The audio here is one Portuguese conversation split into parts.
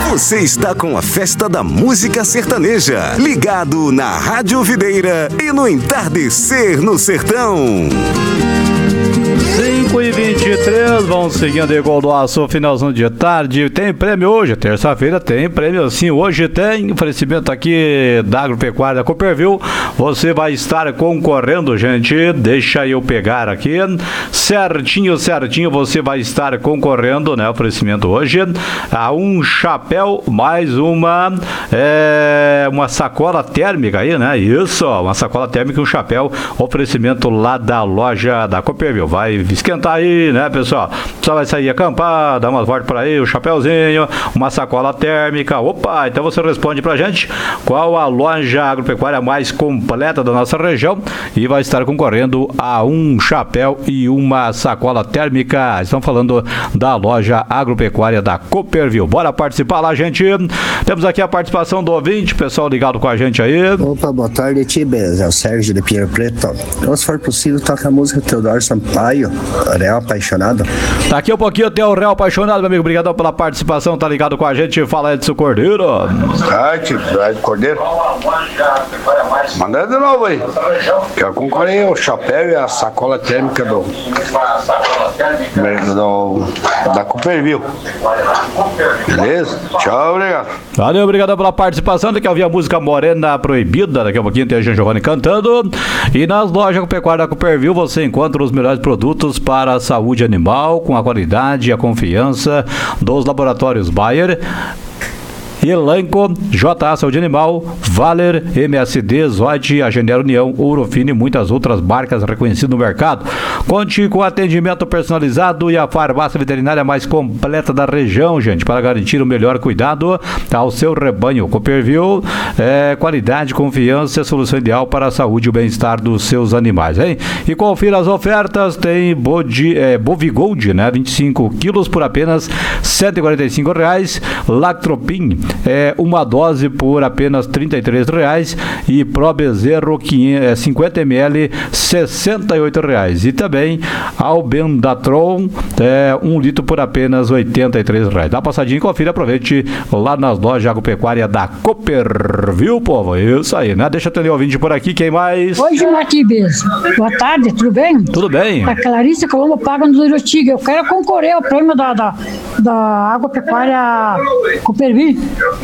Você está com a Festa da Música Sertaneja, ligado na Rádio Videira e no Entardecer no Sertão. 5h23, vamos seguindo igual do aço, finalzinho de tarde. Tem prêmio hoje, terça-feira tem prêmio sim. Hoje tem oferecimento aqui da Agropecuária da Cooperville. Você vai estar concorrendo, gente. Deixa eu pegar aqui. Certinho, você vai estar concorrendo, né? Oferecimento hoje a um chapéu mais uma sacola térmica aí, né? Isso, uma sacola térmica e um chapéu. Oferecimento lá da loja da Cooperville. Vai esquentar aí, né, pessoal? Só vai sair acampar, dar umas voltas por aí, o chapéuzinho, uma sacola térmica. Opa, então você responde pra gente qual a loja agropecuária mais completa da nossa região e vai estar concorrendo a um chapéu e uma sacola térmica. Estão falando da loja agropecuária da Cooperville. Bora participar lá, gente. Temos aqui a participação do ouvinte, pessoal ligado com a gente aí. Opa, boa tarde, Tibes. É o Sérgio de Pinheiro Preto. Então, se for possível, toca a música Teodoro Sampaio, Real Apaixonado. Daqui um pouquinho tem o Real Apaixonado, meu amigo. Obrigadão pela participação, tá ligado com a gente. Fala, Edson Cordeiro. Edson Cordeiro. Manda de novo aí. Que eu concorri o chapéu e a sacola térmica da Cooperville. Beleza? Tchau, obrigado. Valeu, obrigado pela participação. Daqui a ouvir a música Morena Proibida. Daqui a pouquinho tem a Jean Giovanni cantando. E nas lojas Agropecuária da Cooperville você encontra os melhores produtos para a saúde animal, com a qualidade e a confiança dos laboratórios Bayer, Elanco, JA Saúde Animal, Valer, MSD, Zoid, Agenera União, Ourofino e muitas outras marcas reconhecidas no mercado. Conte com atendimento personalizado e a farmácia veterinária mais completa da região, gente, para garantir o melhor cuidado ao seu rebanho. Cooperville, qualidade, confiança, solução ideal para a saúde e o bem-estar dos seus animais, hein? E confira as ofertas, tem Bovigold, né? 25 quilos por apenas R$ 145, Lactropin, uma dose por apenas R$ 33 e Pro Bezerro 50 ml R$ 68. E também Albendatron 1 litro por apenas R$ 83. Dá uma passadinha e confira, aproveite lá nas lojas agropecuária da Cooperville, povo. Isso aí, né? Deixa eu atender o ouvinte por aqui, quem mais? Oi, Matibes. Boa tarde, tudo bem? Tudo bem. A Clarice Colombo paga no Irotiga. Eu quero concorrer ao prêmio da agropecuária Cooperville.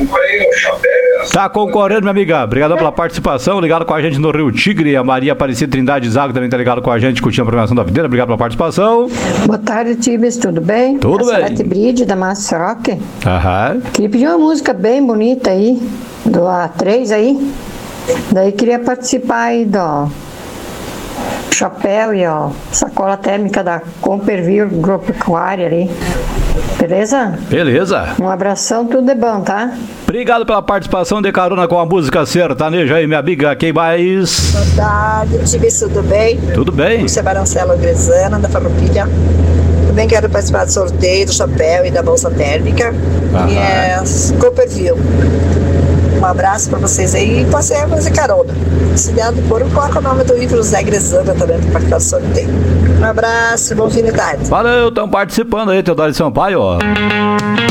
Tá concorrendo, minha amiga. Obrigado pela participação. Ligado com a gente no Rio Tigre. A Maria Aparecida Trindade Zago também tá ligado com a gente, curtindo a programação da Videira. Obrigado pela participação. Boa tarde, Tibes. Tudo bem? Tudo bem. Salete Bride, da Massa Rock. Aham. Queria pedir uma música bem bonita aí, do A3 aí. Daí queria participar aí do chapéu e ó, sacola térmica da Cooperville Agropecuária ali. Beleza? Beleza. Um abração, tudo é bom, tá? Obrigado pela participação de carona com a música sertaneja aí, minha amiga. Quem mais? Boa tarde, Tibes, tudo bem? Tudo bem. Você é Barancela Grezana, da Farroupilha. Também quero participar do sorteio do chapéu e da bolsa térmica. E é Cooperville. Um abraço pra vocês aí e passei a fazer carona. Se der do coro, coloca o nome do Ivo José Grezana também para participar do sorteio. Um abraço, bom fim de tarde. Valeu, estão participando aí, Teodoro Sampaio, ó.